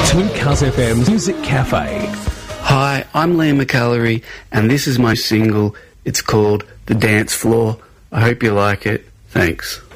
to Cuz FM Music Cafe. Hi, I'm Liam McAllery, and this is my single. It's called The Dance Floor. I hope you like it. Thanks.